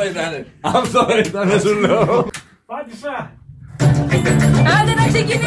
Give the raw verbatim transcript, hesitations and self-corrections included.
ήταν. Αυτό ήταν, σου λέω. Πάτησα. Άντε να ξεκινήσουμε.